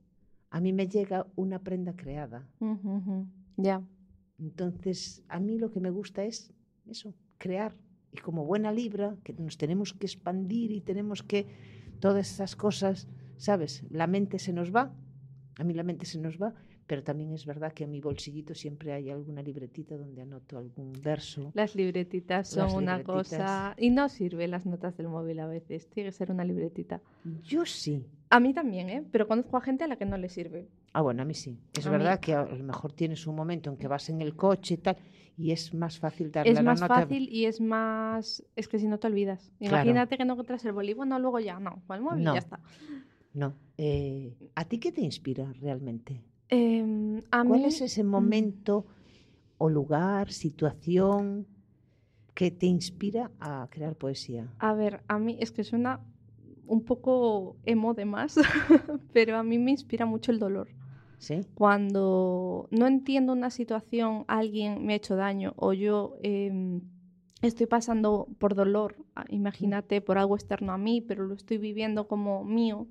Speaker 1: a mí me llega una prenda creada.
Speaker 3: Ujú, ujú. Ya.
Speaker 1: Entonces, a mí lo que me gusta es eso, crear. Y como buena libra, que nos tenemos que expandir y tenemos que... Todas esas cosas, ¿sabes? La mente se nos va, a mí la mente se nos va, pero también es verdad que en mi bolsillito siempre hay alguna libretita donde anoto algún verso.
Speaker 3: Las libretitas son
Speaker 1: Las
Speaker 3: una
Speaker 1: libretitas.
Speaker 3: cosa... Y no sirven las notas del móvil a veces. Tiene que ser una libretita.
Speaker 1: Yo sí.
Speaker 3: A mí también, ¿eh? Pero conozco a gente a la que no le sirve.
Speaker 1: Ah, bueno, a mí sí. Es
Speaker 3: A
Speaker 1: verdad
Speaker 3: mí-
Speaker 1: que a lo mejor tienes un momento en que vas en el coche y tal, y es más fácil darle
Speaker 3: Es
Speaker 1: a la
Speaker 3: más
Speaker 1: nota.
Speaker 3: fácil y es más... Es que si no te olvidas.
Speaker 1: Claro.
Speaker 3: Imagínate que no encuentras el boli. Bueno, luego ya, no. Con el móvil
Speaker 1: No.
Speaker 3: ya está.
Speaker 1: No. Eh, ¿a ti qué te inspira realmente?
Speaker 3: Em, a
Speaker 1: ¿Cuál
Speaker 3: mí...
Speaker 1: es ese momento o lugar, situación que te inspira a crear poesía?
Speaker 3: A ver, a mí es que suena un poco emo de más, pero a mí me inspira mucho el dolor.
Speaker 1: ¿Sí?
Speaker 3: Cuando no entiendo una situación, alguien me ha hecho daño o yo eh, estoy pasando por dolor, ah, imagínate, por algo externo a mí, pero lo estoy viviendo como mío,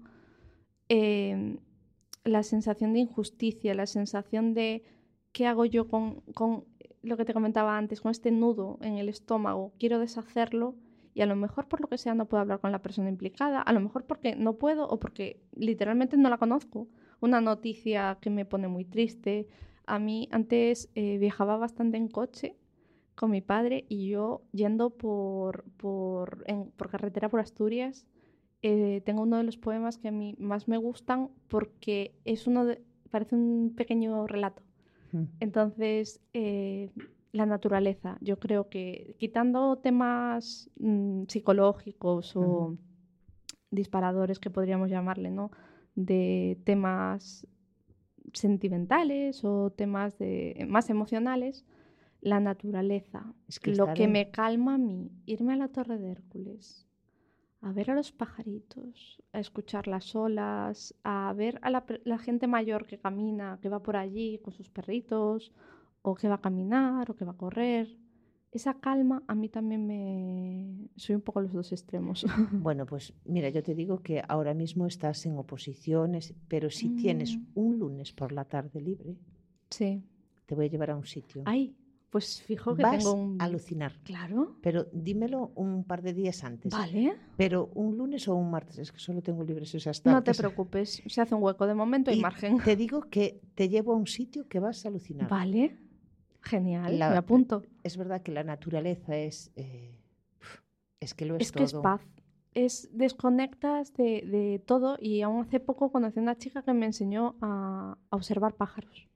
Speaker 3: eh, la sensación de injusticia, la sensación de qué hago yo con, con lo que te comentaba antes, con este nudo en el estómago, quiero deshacerlo y a lo mejor por lo que sea no puedo hablar con la persona implicada, a lo mejor porque no puedo o porque literalmente no la conozco. Una noticia que me pone muy triste. A mí antes eh, viajaba bastante en coche con mi padre y yo yendo por, por, en, por carretera por Asturias, eh, tengo uno de los poemas que a mí más me gustan porque es uno de, parece un pequeño relato.
Speaker 1: Mm.
Speaker 3: Entonces, eh, la naturaleza, yo creo que quitando temas mm, psicológicos o
Speaker 1: Ujú.
Speaker 3: disparadores que podríamos llamarle, ¿no? De temas sentimentales o temas de, más emocionales, la naturaleza.
Speaker 1: Es que
Speaker 3: Lo
Speaker 1: estar
Speaker 3: que
Speaker 1: en-
Speaker 3: me calma a mí, irme a la Torre de Hércules, a ver a los pajaritos, a escuchar las olas, a ver a la, per- la gente mayor que camina, que va por allí con sus perritos, o que va a caminar, o que va a correr. Esa calma a mí también me... Soy un poco los dos extremos.
Speaker 1: Bueno, pues mira, yo te digo que ahora mismo estás en oposiciones, pero si tienes
Speaker 3: Mm.
Speaker 1: un lunes por la tarde libre,
Speaker 3: Sí.
Speaker 1: te voy a llevar a un sitio.
Speaker 3: Ay, pues fijo que
Speaker 1: Vas
Speaker 3: tengo un...
Speaker 1: a alucinar,
Speaker 3: Claro.
Speaker 1: pero dímelo un par de días antes.
Speaker 3: Vale.
Speaker 1: Pero un lunes o un martes, es que solo tengo libres esas
Speaker 3: No te
Speaker 1: tardes.
Speaker 3: preocupes, se hace un hueco. De momento hay
Speaker 1: Y
Speaker 3: margen.
Speaker 1: te digo que te llevo a un sitio que vas a alucinar.
Speaker 3: Vale. Genial,
Speaker 1: La-
Speaker 3: me apunto.
Speaker 1: Es verdad que la naturaleza es... eh, es que lo es,
Speaker 3: Es que es
Speaker 1: todo.
Speaker 3: paz. Es desconectas de, de todo y aún hace poco conocí a una chica que me enseñó a, a observar pájaros.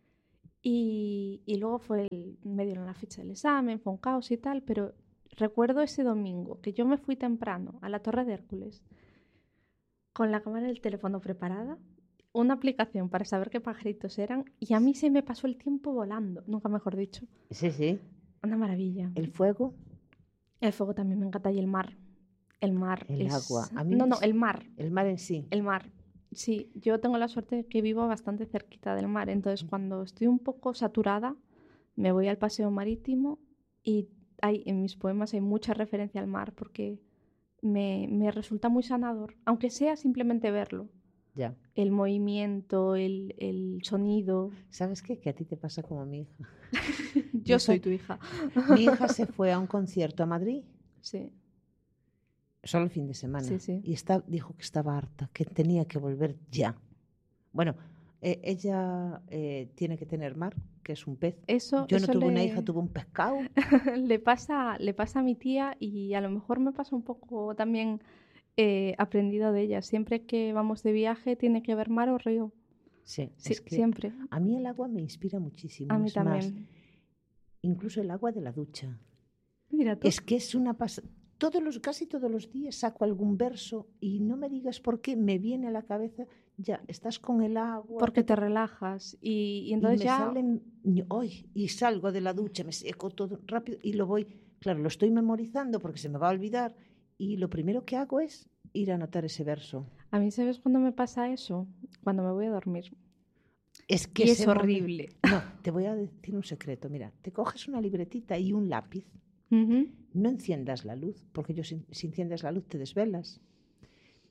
Speaker 3: Y, y luego fue el, me dieron la ficha del examen, fue un caos y tal, pero recuerdo ese domingo que yo me fui temprano a la Torre de Hércules con la cámara del teléfono preparada, una aplicación para saber qué pajaritos eran y a mí se me pasó el tiempo volando, nunca mejor dicho.
Speaker 1: Sí, sí.
Speaker 3: Una maravilla.
Speaker 1: El fuego,
Speaker 3: El fuego también me encanta y el mar. El mar
Speaker 1: el
Speaker 3: es...
Speaker 1: agua. A mí
Speaker 3: No, no,
Speaker 1: es-
Speaker 3: el mar.
Speaker 1: el mar en sí.
Speaker 3: El mar. Sí, yo tengo la suerte de que vivo bastante cerquita del mar, entonces cuando estoy un poco saturada me voy al paseo marítimo y hay, en mis poemas hay mucha referencia al mar porque me, me resulta muy sanador, aunque sea simplemente verlo.
Speaker 1: Ya.
Speaker 3: El movimiento, el, el sonido.
Speaker 1: ¿Sabes qué? Que a ti te pasa como a mi hija.
Speaker 3: Yo
Speaker 1: hija-
Speaker 3: soy tu hija.
Speaker 1: Mi hija se fue a un concierto a Madrid
Speaker 3: Sí,
Speaker 1: solo el fin de semana.
Speaker 3: Sí, sí.
Speaker 1: Y está, dijo que estaba harta, que tenía que volver ya. Bueno, eh, ella eh, tiene que tener mar, que es un pez.
Speaker 3: eso,
Speaker 1: Yo no
Speaker 3: eso
Speaker 1: tuve una
Speaker 3: le-
Speaker 1: hija, tuve un pescado.
Speaker 3: le pasa, le pasa a mi tía y a lo mejor me pasa un poco también eh, aprendido de ella. Siempre que vamos de viaje tiene que haber mar o río.
Speaker 1: Sí,
Speaker 3: Sí,
Speaker 1: es que
Speaker 3: siempre.
Speaker 1: a mí el agua me inspira muchísimo.
Speaker 3: A mí
Speaker 1: es más,
Speaker 3: también.
Speaker 1: incluso el agua de la ducha.
Speaker 3: Mira tú.
Speaker 1: Es que es una pasada. Todos los, casi todos los días saco algún verso y no me digas por qué me viene a la cabeza, ya estás con el agua.
Speaker 3: Porque te relajas y, y
Speaker 1: y
Speaker 3: entonces
Speaker 1: me
Speaker 3: ya
Speaker 1: salen, ¡ay! Y salgo de la ducha, me seco todo rápido y lo voy, claro, lo estoy memorizando porque se me va a olvidar y lo primero que hago es ir a anotar ese verso.
Speaker 3: a mí, ¿sabes cuándo me pasa eso? Cuando me voy a dormir.
Speaker 1: Es que
Speaker 3: Y es
Speaker 1: ese momen-
Speaker 3: horrible.
Speaker 1: No, te voy a decir un secreto, mira, te coges una libretita y un lápiz,
Speaker 3: Ujú.
Speaker 1: no enciendas la luz, porque yo si, si enciendes la luz te desvelas,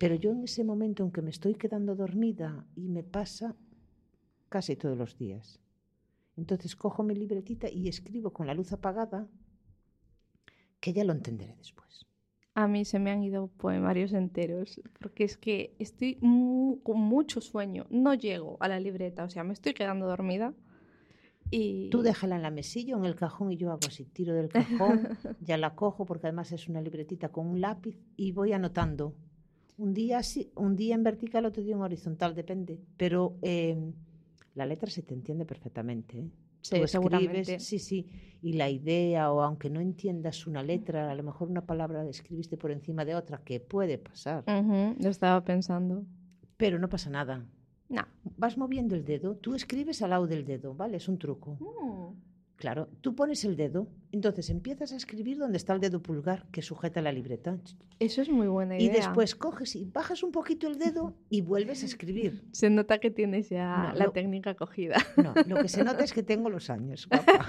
Speaker 1: Pero yo en ese momento en que me estoy quedando dormida y me pasa casi todos los días. Entonces cojo mi libretita y escribo con la luz apagada, que ya lo entenderé después.
Speaker 3: A mí se me han ido poemarios enteros, porque es que estoy mu- con mucho sueño, no llego a la libreta, o sea, me estoy quedando dormida y...
Speaker 1: Tú déjala en la mesilla o en el cajón y yo hago así, tiro del cajón, ya la cojo porque además es una libretita con un lápiz y voy anotando. Un día así, un día en vertical, otro día en horizontal, depende. Pero eh, la letra se te entiende perfectamente, ¿eh?
Speaker 3: Sí,
Speaker 1: Tú
Speaker 3: seguramente.
Speaker 1: escribes, sí, sí, y la idea, o aunque no entiendas una letra, a lo mejor una palabra la escribiste por encima de otra, que puede pasar,
Speaker 3: Ujú, lo estaba pensando.
Speaker 1: pero no pasa nada.
Speaker 3: No.
Speaker 1: Vas moviendo el dedo, tú escribes al lado del dedo, ¿vale? Es un truco. Claro, tú pones el dedo, entonces empiezas a escribir donde está el dedo pulgar que sujeta la libreta.
Speaker 3: Eso es muy buena idea.
Speaker 1: Y después coges y bajas un poquito el dedo y vuelves a escribir.
Speaker 3: Se nota que tienes ya
Speaker 1: No,
Speaker 3: la
Speaker 1: lo-
Speaker 3: técnica cogida.
Speaker 1: No, lo que se nota es que tengo los años, guapa.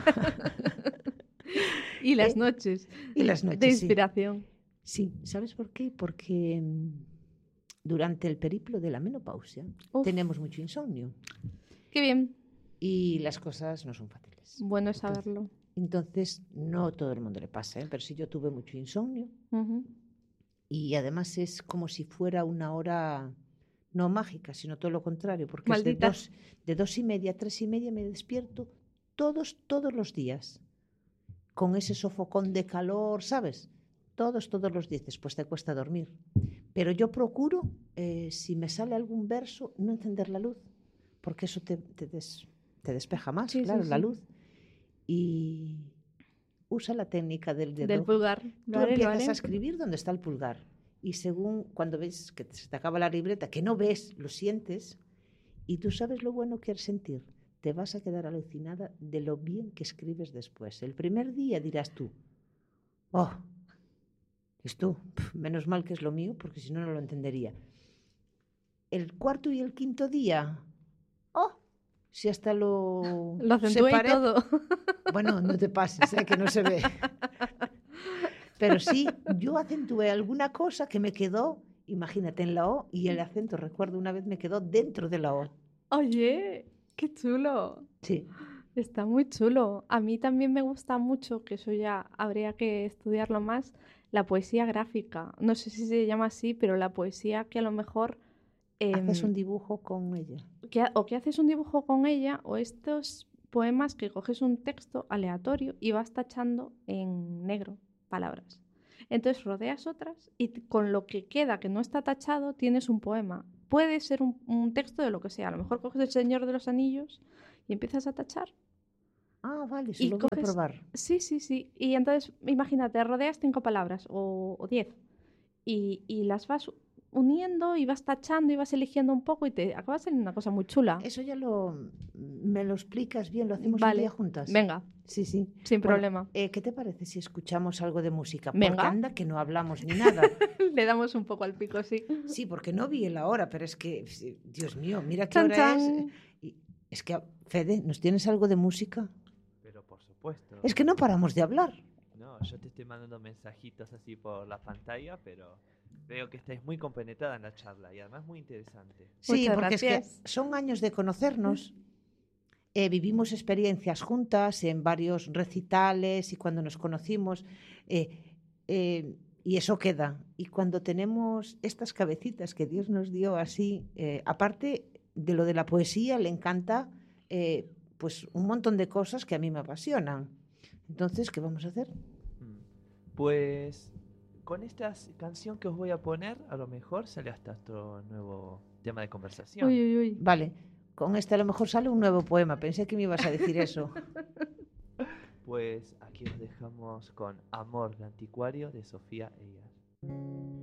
Speaker 3: Y las
Speaker 1: Eh,
Speaker 3: noches
Speaker 1: Y las noches,
Speaker 3: de
Speaker 1: sí.
Speaker 3: inspiración.
Speaker 1: Sí, ¿sabes por qué? Porque mm, durante el periplo de la menopausia
Speaker 3: Uf.
Speaker 1: tenemos mucho insomnio
Speaker 3: Qué bien.
Speaker 1: y las cosas no son fáciles.
Speaker 3: Bueno es
Speaker 1: Entonces-
Speaker 3: saberlo.
Speaker 1: Entonces, no todo el mundo le pasa, ¿eh? Pero sí yo tuve mucho insomnio
Speaker 3: Ujú.
Speaker 1: y además es como si fuera una hora no mágica, sino todo lo contrario, porque es de
Speaker 3: Maldita.
Speaker 1: dos, de dos y media a tres y media me despierto todos, todos los días, con ese sofocón de calor, ¿sabes? Todos, todos los días, después te cuesta dormir. Pero yo procuro, eh, si me sale algún verso, no encender la luz, porque eso te, te, des- te despeja más,
Speaker 3: Sí, sí,
Speaker 1: claro, la
Speaker 3: sí.
Speaker 1: luz. Y usa la técnica del dedo.
Speaker 3: Del pulgar.
Speaker 1: Tú
Speaker 3: Lo haré, lo
Speaker 1: empiezas
Speaker 3: haré.
Speaker 1: a escribir donde está el pulgar y según cuando ves que se te acaba la libreta, que no ves, lo sientes y tú sabes lo bueno que es sentir. Te vas a quedar alucinada de lo bien que escribes después. El primer día dirás tú, oh, es tú, pf, menos mal que es lo mío porque si no, no lo entendería. El cuarto y el quinto día, oh, si hasta lo...
Speaker 3: Lo acentué y
Speaker 1: separé.
Speaker 3: todo.
Speaker 1: Bueno, no te pases, ¿eh? Que no se ve. Pero sí, yo acentué alguna cosa que me quedó, imagínate, en la O, y el acento, recuerdo, una vez me quedó dentro de la O.
Speaker 3: Oye, qué chulo.
Speaker 1: Sí.
Speaker 3: Está muy chulo. A mí también me gusta mucho, que eso ya habría que estudiarlo más, la poesía gráfica. No sé si se llama así, pero la poesía que a lo mejor... em,
Speaker 1: Haces un dibujo con ella.
Speaker 3: que ha- o que haces un dibujo con ella, o estos poemas que coges un texto aleatorio y vas tachando en negro palabras. Entonces rodeas otras y t- con lo que queda que no está tachado tienes un poema. Puede ser un, un texto de lo que sea. A lo mejor coges El Señor de los Anillos y empiezas a tachar.
Speaker 1: Ah, vale, eso
Speaker 3: Y
Speaker 1: lo voy a
Speaker 3: coges-
Speaker 1: probar.
Speaker 3: Sí, sí, sí. Y entonces, imagínate, rodeas cinco palabras o, o diez y, y las vas uniendo y vas tachando y vas eligiendo un poco y te acabas saliendo una cosa muy chula.
Speaker 1: Eso ya lo... me lo explicas bien, lo hacemos
Speaker 3: Vale.
Speaker 1: un día juntas.
Speaker 3: Venga,
Speaker 1: Sí, sí.
Speaker 3: sin
Speaker 1: Bueno,
Speaker 3: problema.
Speaker 1: eh, ¿qué te parece si escuchamos algo de música? Porque
Speaker 3: Venga.
Speaker 1: anda que no hablamos ni nada.
Speaker 3: Le damos un poco al pico, sí.
Speaker 1: Sí, porque no vi la hora, pero es que, sí, Dios mío, mira qué
Speaker 3: Chan,
Speaker 1: hora
Speaker 3: chan.
Speaker 1: es. Y es que, Fede, ¿nos tienes algo de música?
Speaker 2: Pero por supuesto.
Speaker 1: Es que no paramos de hablar.
Speaker 2: No, yo te estoy mandando mensajitos así por la pantalla, pero veo que estáis muy compenetrada en la charla y además muy interesante.
Speaker 1: Sí,
Speaker 3: Muchas
Speaker 1: porque es
Speaker 3: gracias.
Speaker 1: que son años de conocernos. Eh, vivimos experiencias juntas en varios recitales y cuando nos conocimos. eh, eh, y eso queda. Y cuando tenemos estas cabecitas que Dios nos dio así, eh, aparte de lo de la poesía, le encanta eh, pues un montón de cosas que a mí me apasionan. Entonces, ¿qué vamos a hacer?
Speaker 2: Mm. Pues con esta s- canción que os voy a poner, a lo mejor sale hasta otro nuevo tema de conversación.
Speaker 3: Uy, uy, uy.
Speaker 1: Vale, con este a lo mejor sale un nuevo poema. Pensé que me ibas a decir eso.
Speaker 2: Pues aquí os dejamos con Amor de Anticuario de Sofía Ellas.